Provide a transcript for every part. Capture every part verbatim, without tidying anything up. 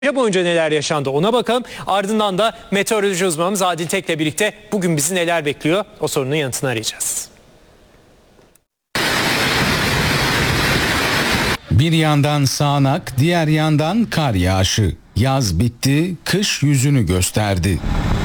boyunca neler yaşandı ona bakalım. Ardından da meteoroloji uzmanımız Adil Tek'le birlikte bugün bizi neler bekliyor o sorunun yanıtını arayacağız. Bir yandan sağanak, diğer yandan kar yağışı. Yaz bitti, kış yüzünü gösterdi.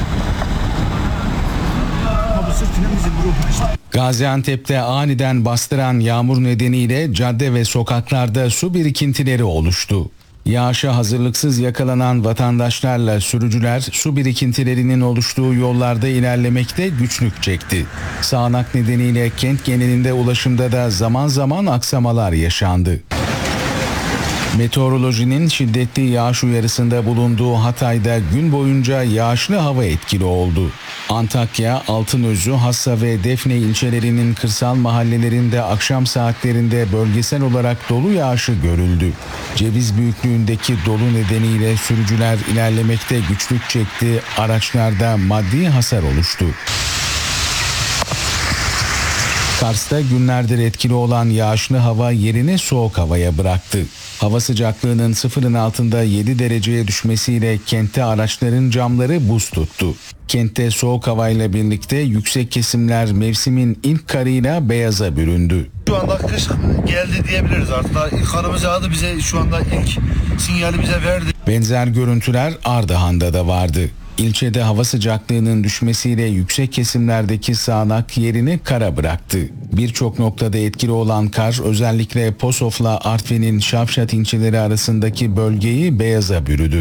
Gaziantep'te aniden bastıran yağmur nedeniyle cadde ve sokaklarda su birikintileri oluştu. Yağışa hazırlıksız yakalanan vatandaşlarla sürücüler su birikintilerinin oluştuğu yollarda ilerlemekte güçlük çekti. Sağanak nedeniyle kent genelinde ulaşımda da zaman zaman aksamalar yaşandı. Meteorolojinin şiddetli yağış uyarısında bulunduğu Hatay'da gün boyunca yağışlı hava etkili oldu. Antakya, Altınözü, Hassa ve Defne ilçelerinin kırsal mahallelerinde akşam saatlerinde bölgesel olarak dolu yağışı görüldü. Ceviz büyüklüğündeki dolu nedeniyle sürücüler ilerlemekte güçlük çekti, araçlarda maddi hasar oluştu. Kars'ta günlerdir etkili olan yağışlı hava yerini soğuk havaya bıraktı. Hava sıcaklığının sıfırın altında yedi dereceye düşmesiyle kentte araçların camları buz tuttu. Kentte soğuk havayla birlikte yüksek kesimler mevsimin ilk karıyla beyaza büründü. Şu anda kış geldi diyebiliriz artık. Karımız yağdı, bize şu anda ilk sinyali bize verdi. Benzer görüntüler Ardahan'da da vardı. İlçede hava sıcaklığının düşmesiyle yüksek kesimlerdeki sağanak yerini kara bıraktı. Birçok noktada etkili olan kar özellikle Posof'la Artvin'in Şavşat ilçeleri arasındaki bölgeyi beyaza bürüdü.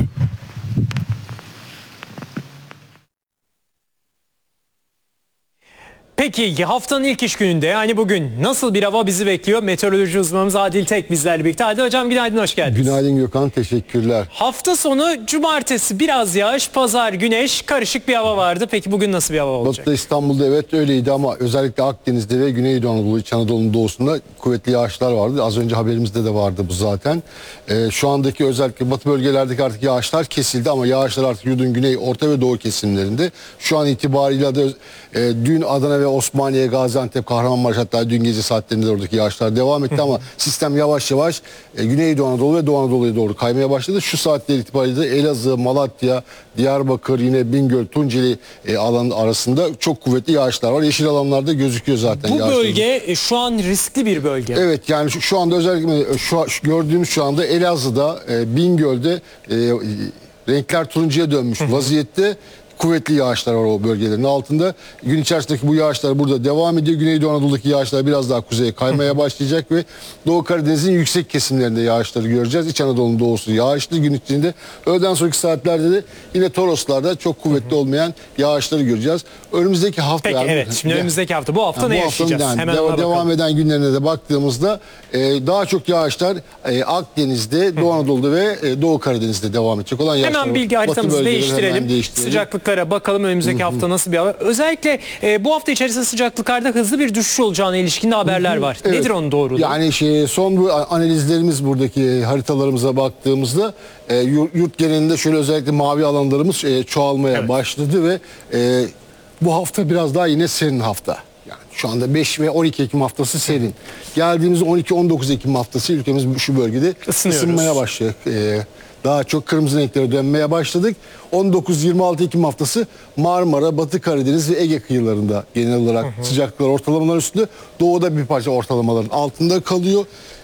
Peki haftanın ilk iş gününde yani bugün nasıl bir hava bizi bekliyor? Meteoroloji uzmanımız Adil Tek bizlerle birlikte. Adil Hocam günaydın, hoş geldiniz. Günaydın Gökhan, teşekkürler. Hafta sonu cumartesi biraz yağış, pazar güneş, karışık bir hava vardı. Peki bugün nasıl bir hava olacak? Batı'da, İstanbul'da evet öyleydi ama özellikle Akdeniz'de ve Güneydoğu Anadolu, İç Anadolu'nun doğusunda kuvvetli yağışlar vardı. Az önce haberimizde de vardı bu zaten. Ee, şu andaki özellikle batı bölgelerdeki artık yağışlar kesildi ama yağışlar artık yurdun güney, orta ve doğu kesimlerinde. Şu an itibariyle de e, dün Adana ve Osmaniye, Gaziantep, Kahramanmaraş, hatta dün gece saatlerinde de oradaki yağışlar devam etti ama sistem yavaş yavaş e, Güneydoğu Anadolu ve Doğu Anadolu'ya doğru kaymaya başladı. Şu saatler itibariyle de Elazığ, Malatya, Diyarbakır, yine Bingöl, Tunceli e, alanı arasında çok kuvvetli yağışlar var. Yeşil alanlarda gözüküyor zaten. Bu yağışlar. bölge e, şu an riskli bir bölge. Evet, yani şu, şu anda özellikle şu, şu gördüğümüz şu anda Elazığ'da, e, Bingöl'de e, renkler turuncuya dönmüş vaziyette. Kuvvetli yağışlar var o bölgelerin altında. Gün içerisindeki bu yağışlar burada devam ediyor. Güneydoğu Anadolu'daki yağışlar biraz daha kuzeye kaymaya başlayacak ve Doğu Karadeniz'in yüksek kesimlerinde yağışları göreceğiz. İç Anadolu'nun doğusu yağışlı gün içinde. Öğleden sonraki saatlerde de yine Toroslarda çok kuvvetli olmayan yağışları göreceğiz. Önümüzdeki hafta... Peki yani, evet, şimdi de, önümüzdeki hafta bu hafta yani ne bu yaşayacağız? Yani Hemen de, devam bakalım. eden günlerine de baktığımızda e, daha çok yağışlar e, Akdeniz'de, Doğu Anadolu'da ve e, Doğu Karadeniz'de devam edecek olan yağışlar. Hemen bilgi haritamızı değiştirelim. değiştirelim. Sıcaklıklara bakalım önümüzdeki hafta nasıl bir hava. Özellikle e, bu hafta içerisinde sıcaklıklarda hızlı bir düşüş olacağına ilişkin de haberler var. Evet. Nedir onun doğruluğu? Yani şey, son bu analizlerimiz, buradaki haritalarımıza baktığımızda e, yurt genelinde şöyle özellikle mavi alanlarımız e, çoğalmaya evet. başladı ve e, bu hafta biraz daha yine serin hafta. Yani şu anda beş ve on iki Ekim haftası serin. Geldiğimiz on iki on dokuz Ekim haftası ülkemiz şu bölgede ısınmaya başlayacak. E, daha çok kırmızı renklere dönmeye başladık. on dokuz yirmi altı Ekim haftası Marmara, Batı Karadeniz ve Ege kıyılarında genel olarak hı hı. sıcaklıklar ortalamaların üstünde. Doğuda bir parça ortalamaların altında kalıyor.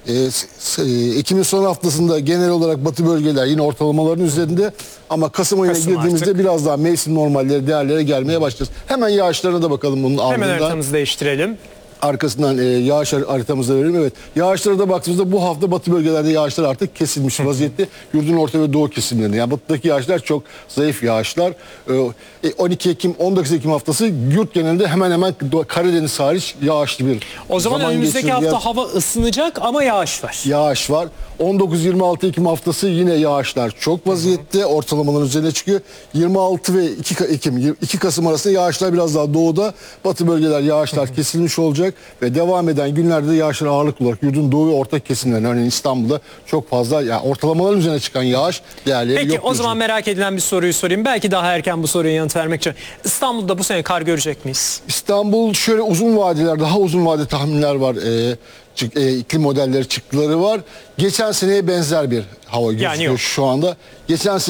Ee, Ekim'in son haftasında genel olarak batı bölgeler yine ortalamaların üzerinde. Ama Kasım ayına Kasım girdiğimizde artık biraz daha mevsim normalleri, değerlere gelmeye başlayacağız. Hemen yağışlarına da bakalım bunun ardından. Hemen haritamızı değiştirelim. Arkasından e, yağış haritamızda verelim. Evet. Yağışlara da baktığımızda bu hafta batı bölgelerde yağışlar artık kesilmiş vaziyette. Yurdun orta ve doğu kesimlerinde. Yani batıdaki yağışlar çok zayıf yağışlar. E, on iki Ekim on dokuz Ekim haftası yurt genelinde hemen hemen Karadeniz hariç yağışlı bir O zaman, zaman önümüzdeki hafta yer. hava ısınacak ama yağış var. Yağış var. on dokuz yirmi altı Ekim haftası yine yağışlar çok vaziyette. Hı hı. Ortalamaların üzerine çıkıyor. yirmi altı ve iki Ekim iki Kasım arasında yağışlar biraz daha doğuda. Batı bölgeler yağışlar hı hı. kesilmiş olacak. olacak ve devam eden günlerde de yağışlar ağırlıklı olarak yurdun doğu ve orta kesimlerinde, örneğin İstanbul'da çok fazla, yani ortalamaların üzerine çıkan yağış değerleri Peki yok. o zaman merak edilen bir soruyu sorayım. Belki daha erken bu soruya yanıt vermek için. İstanbul'da bu sene kar görecek miyiz? İstanbul şöyle uzun vadeler, daha uzun vade tahminler var. Ee, çık- e, iklim modelleri çıktıları var. Geçen seneye benzer bir hava gözüküyor yok. şu anda. Geçen sene